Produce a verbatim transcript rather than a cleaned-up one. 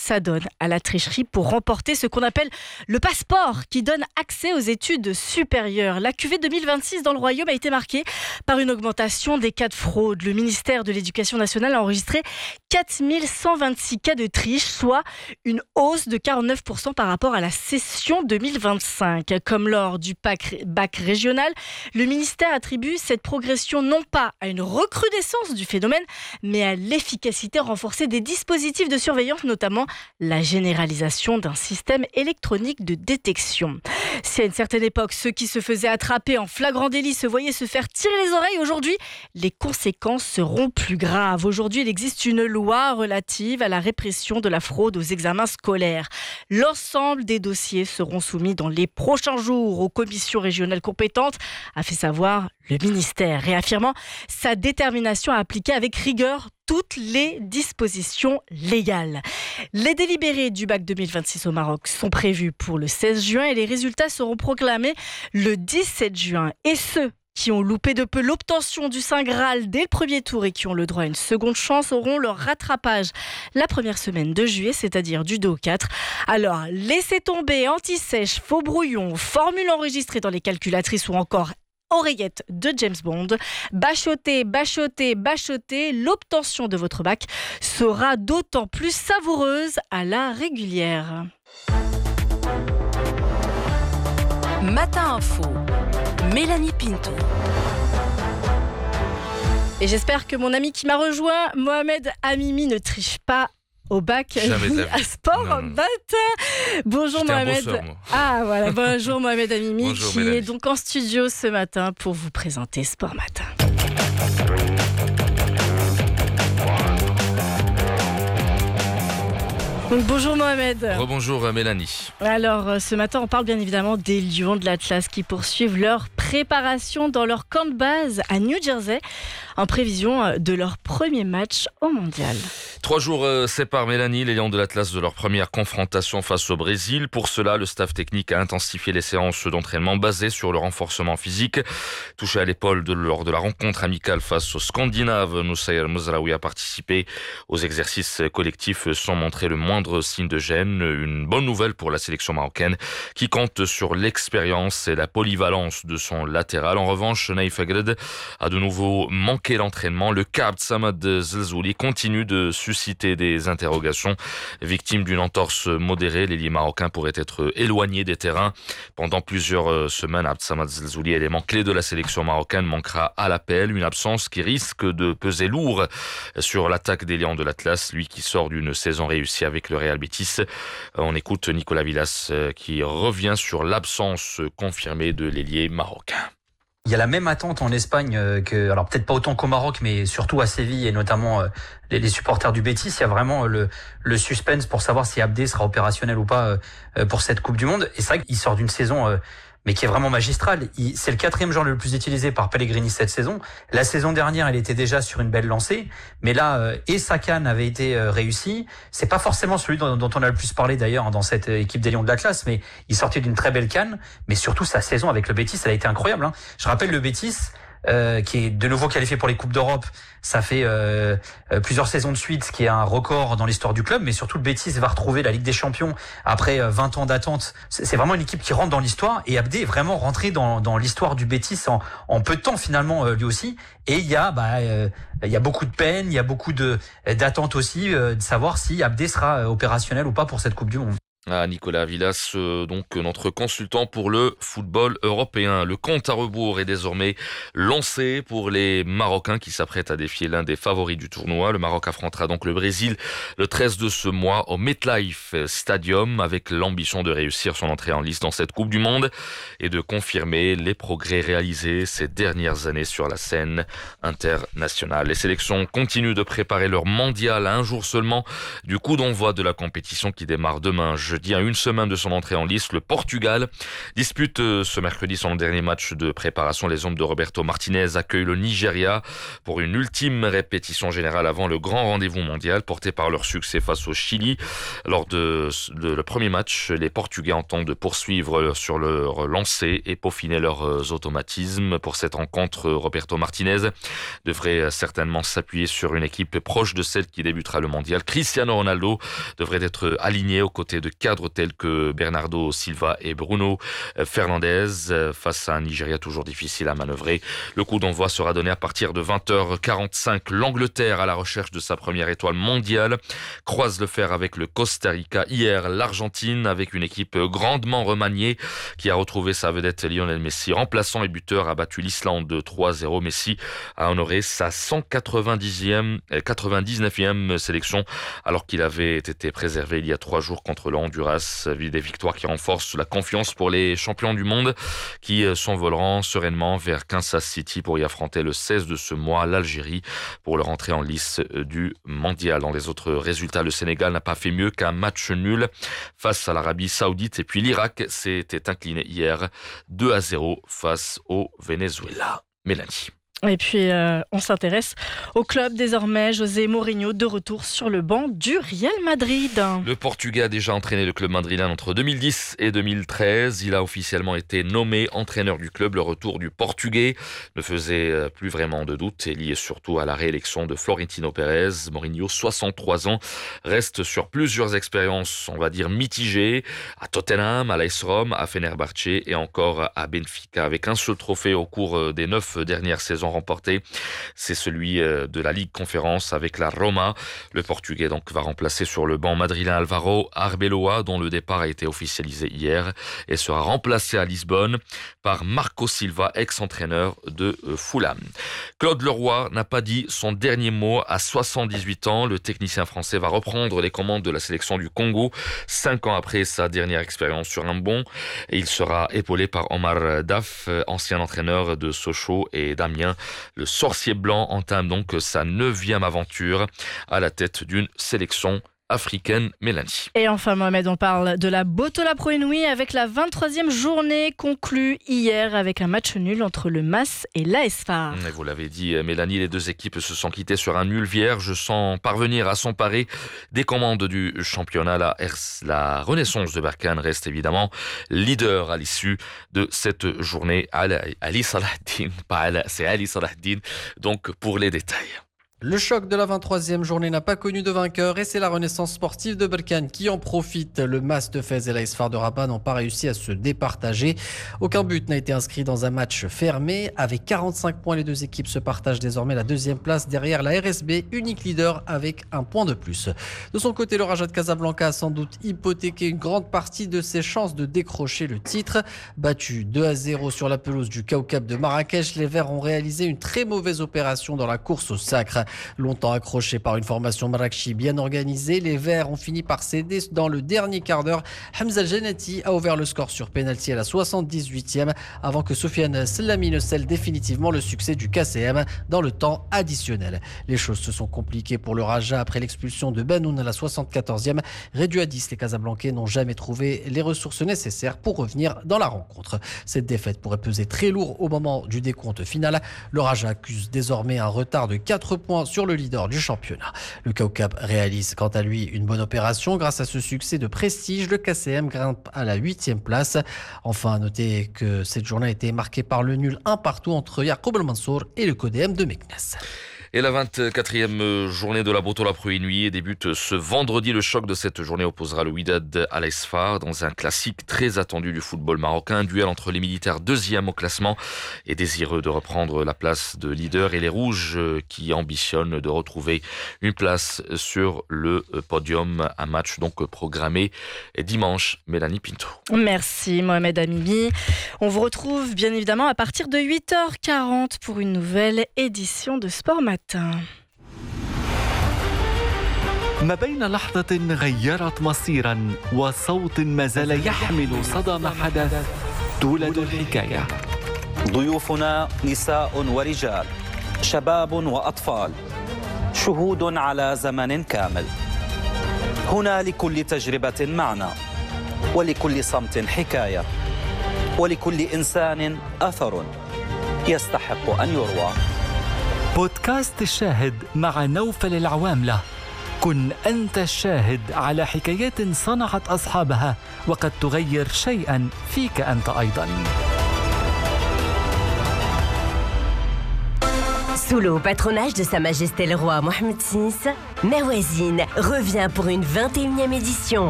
s'adonne à la tricherie pour remporter ce qu'on appelle le passeport qui donne accès aux études supérieures. La cuvée deux mille vingt-six dans le Royaume a été marquée par une augmentation des cas de fraude. Le ministère de l'Éducation nationale a enregistré quatre mille cent vingt-six cas de triche, soit une hausse de quarante-neuf pour cent par rapport à la session deux mille vingt-cinq. Comme lors du bac régional, le ministère attribue cette progression non pas à une recrudescence du phénomène, mais à l'efficacité renforcée des dispositifs de surveillance, notamment la généralisation d'un système électronique de détection. Si à une certaine époque, ceux qui se faisaient attraper en flagrant délit se voyaient se faire tirer les oreilles, aujourd'hui, les conséquences seront plus graves. Aujourd'hui, il existe une loi relative à la répression de la fraude aux examens scolaires. L'ensemble des dossiers seront soumis dans les prochains jours aux commissions régionales compétentes, a fait savoir le ministère, réaffirmant sa détermination à appliquer avec rigueur toutes les dispositions légales. Les délibérés du bac deux mille vingt-six au Maroc sont prévus pour le seize juin et les résultats seront proclamés le dix-sept juin. Et ceux qui ont loupé de peu l'obtention du Saint Graal dès le premier tour et qui ont le droit à une seconde chance auront leur rattrapage la première semaine de juillet, c'est-à-dire du deux au quatre. Alors, laissez tomber anti-sèche, faux brouillon, formule enregistrée dans les calculatrices ou encore oreillette de James Bond. Bachotez, bachotez, bachotez, l'obtention de votre bac sera d'autant plus savoureuse à la régulière. Matin Info, Mélanie Pinto. Et j'espère que mon ami qui m'a rejoint, Mohamed Amimi, ne triche pas au bac ni à Sport non, non. Matin. Bonjour J'étais Mohamed. Un bosseur, moi. Ah voilà, bonjour Mohamed Amimi bonjour, qui Mélanie. est donc en studio ce matin pour vous présenter Sport Matin. Donc, bonjour Mohamed. Rebonjour Mélanie. Alors ce matin on parle bien évidemment des Lions de l'Atlas qui poursuivent leur préparation dans leur camp de base à New Jersey en prévision de leur premier match au mondial. Trois jours euh, séparent Mélanie, les Lions de l'Atlas de leur première confrontation face au Brésil. Pour cela, le staff technique a intensifié les séances d'entraînement basées sur le renforcement physique. Touché à l'épaule de, lors de la rencontre amicale face aux Scandinaves, Noussair Mezraoui a participé aux exercices collectifs sans montrer le moindre signe de gêne. Une bonne nouvelle pour la sélection marocaine qui compte sur l'expérience et la polyvalence de son latéral. En revanche, Naïf Agred a de nouveau manqué l'entraînement. Le cas Abdsamad Zelzouli continue de susciter des interrogations. Victime d'une entorse modérée, l'ailier marocain pourrait être éloigné des terrains pendant plusieurs semaines. Abdsamad Zelzouli, élément clé de la sélection marocaine, manquera à l'appel. Une absence qui risque de peser lourd sur l'attaque des Lions de l'Atlas, lui qui sort d'une saison réussie avec le Real Betis. On écoute Nicolas Villas qui revient sur l'absence confirmée de l'ailier marocain. Il y a la même attente en Espagne que, alors peut-être pas autant qu'au Maroc, mais surtout à Séville et notamment les, les supporters du Betis. Il y a vraiment le, le suspense pour savoir si Abdé sera opérationnel ou pas pour cette Coupe du Monde. Et c'est vrai qu'il sort d'une saison mais qui est vraiment magistrale. Il, c'est le quatrième joueur le plus utilisé par Pellegrini cette saison. La saison dernière, il était déjà sur une belle lancée, mais là, euh, et sa canne avait été euh, réussie. C'est pas forcément celui dont, dont on a le plus parlé d'ailleurs dans cette équipe des Lions de l'Atlas, mais il sortait d'une très belle canne. Mais surtout, sa saison avec le Betis, elle a été incroyable. Hein. Je rappelle le Betis, euh, qui est de nouveau qualifié pour les Coupes d'Europe. Ça fait euh, euh, plusieurs saisons de suite, ce qui est un record dans l'histoire du club. Mais surtout, le Betis va retrouver la Ligue des Champions après euh, vingt ans d'attente. C'est, c'est vraiment une équipe qui rentre dans l'histoire. Et Abdé est vraiment rentré dans, dans l'histoire du Betis en, en peu de temps finalement, euh, lui aussi. Et il y a, bah, euh, il y a beaucoup de peine, il y a beaucoup de d'attente aussi euh, de savoir si Abdé sera euh, opérationnel ou pas pour cette Coupe du Monde. Ah, Nicolas Villas, euh, donc notre consultant pour le football européen. Le compte à rebours est désormais lancé pour les Marocains qui s'apprêtent à défier l'un des favoris du tournoi. Le Maroc affrontera donc le Brésil le treize de ce mois au MetLife Stadium avec l'ambition de réussir son entrée en lice dans cette Coupe du Monde et de confirmer les progrès réalisés ces dernières années sur la scène internationale. Les sélections continuent de préparer leur mondial à un jour seulement du coup d'envoi de la compétition qui démarre demain. jeudi. À une semaine de son entrée en lice, le Portugal dispute ce mercredi son dernier match de préparation. Les hommes de Roberto Martinez accueillent le Nigeria pour une ultime répétition générale avant le grand rendez-vous mondial porté par leur succès face au Chili. Lors de, de le premier match, les Portugais entendent poursuivre sur leur lancée et peaufiner leurs automatismes. Pour cette rencontre, Roberto Martinez devrait certainement s'appuyer sur une équipe proche de celle qui débutera le mondial. Cristiano Ronaldo devrait être aligné aux côtés de cadres tels que Bernardo Silva et Bruno Fernandes face à un Nigeria toujours difficile à manœuvrer. Le coup d'envoi sera donné à partir de vingt heures quarante-cinq. L'Angleterre, à la recherche de sa première étoile mondiale, croise le fer avec le Costa Rica. Hier, l'Argentine, avec une équipe grandement remaniée qui a retrouvé sa vedette Lionel Messi, remplaçant et buteur, a battu l'Islande trois à zéro. Messi a honoré sa cent quatre-vingt-dixième, quatre-vingt-dix-neuvième sélection alors qu'il avait été préservé il y a trois jours contre le Honduras. Des victoires qui renforcent la confiance pour les champions du monde qui s'envoleront sereinement vers Kansas City pour y affronter le seize de ce mois l'Algérie pour leur entrée en lice du mondial. Dans les autres résultats, le Sénégal n'a pas fait mieux qu'un match nul face à l'Arabie Saoudite et puis l'Irak s'était incliné hier deux à zéro face au Venezuela. Mélanie. Et puis, euh, on s'intéresse au club désormais. José Mourinho de retour sur le banc du Real Madrid. Le Portugais a déjà entraîné le club madrilène entre deux mille dix et deux mille treize. Il a officiellement été nommé entraîneur du club. Le retour du Portugais ne faisait plus vraiment de doute et lié surtout à la réélection de Florentino Pérez. Mourinho, soixante-trois ans, reste sur plusieurs expériences, on va dire mitigées, à Tottenham, à l'A S Rome, à Fenerbahçe et encore à Benfica. Avec un seul trophée au cours des neuf dernières saisons remporté, c'est celui de la Ligue Conférence avec la Roma. Le Portugais donc va remplacer sur le banc madrilène Alvaro Arbeloa, dont le départ a été officialisé hier et sera remplacé à Lisbonne par Marco Silva, ex-entraîneur de Fulham. Claude Leroy n'a pas dit son dernier mot à soixante-dix-huit ans. Le technicien français va reprendre les commandes de la sélection du Congo cinq ans après sa dernière expérience sur un banc et il sera épaulé par Omar Daf, ancien entraîneur de Sochaux, et Damien. Le sorcier blanc entame donc sa neuvième aventure à la tête d'une sélection africaine. Mélanie. Et enfin Mohamed, on parle de la Botola Pro Inouï avec la vingt-troisième journée conclue hier avec un match nul entre le M A S et l'A S F A R. Et vous l'avez dit Mélanie, les deux équipes se sont quittées sur un nul vierge sans parvenir à s'emparer des commandes du championnat. La, la Renaissance de Berkane reste évidemment leader à l'issue de cette journée. Ali Salahdine, pas Ala, c'est Ali Salahdine. Donc pour les détails. Le choc de la vingt-troisième journée n'a pas connu de vainqueur et c'est la Renaissance sportive de Berkane qui en profite. Le M A S de Fès et l'A S F A R de Rabat n'ont pas réussi à se départager. Aucun but n'a été inscrit dans un match fermé. Avec quarante-cinq points, les deux équipes se partagent désormais la deuxième place derrière la R S B, unique leader avec un point de plus. De son côté, le Raja de Casablanca a sans doute hypothéqué une grande partie de ses chances de décrocher le titre. Battu deux à zéro sur la pelouse du Kawkab de Marrakech, les Verts ont réalisé une très mauvaise opération dans la course au sacre. Longtemps accrochés par une formation Marrakchi bien organisée, les Verts ont fini par céder dans le dernier quart d'heure. Hamza Janati a ouvert le score sur pénalty à la soixante-dix-huitième avant que Soufiane Selami ne scelle définitivement le succès du K C M dans le temps additionnel. Les choses se sont compliquées pour le Raja après l'expulsion de Banoun à la soixante-quatorzième. Réduit à dix, les Casablancais n'ont jamais trouvé les ressources nécessaires pour revenir dans la rencontre. Cette défaite pourrait peser très lourd au moment du décompte final. Le Raja accuse désormais un retard de quatre points sur le leader du championnat. Le Kawkab réalise quant à lui une bonne opération. Grâce à ce succès de prestige, le K C M grimpe à la huitième place. Enfin, à noter que cette journée a été marquée par le nul un partout entre Yacoub El Mansour et le C O D M de Meknès. Et la vingt-quatrième journée de la Botola Pro Inouï débute ce vendredi. Le choc de cette journée opposera le Wydad à l'A S F A R dans un classique très attendu du football marocain. Un duel entre les militaires deuxième au classement et désireux de reprendre la place de leader et les Rouges qui ambitionnent de retrouver une place sur le podium. Un match donc programmé dimanche. Mélanie Pinto. Merci Mohamed Amibi. On vous retrouve bien évidemment à partir de huit heures quarante pour une nouvelle édition de Sport Matin. ما بين لحظة غيرت مصيرا وصوت ما زال يحمل صدى ما حدث تولد الحكاية. ضيوفنا نساء ورجال، شباب وأطفال، شهود على زمن كامل. هنا لكل تجربة معنى، ولكل صمت حكاية، ولكل إنسان أثر يستحق أن يروى. بودكاست الشاهد مع نوفل العواملة. كن أنت الشاهد على حكايات صنعت أصحابها وقد تغير شيئا فيك أنت أيضا. Sous le patronage de Sa Majesté le Roi Mohammed six, Mawazine revient pour une vingt et unième édition.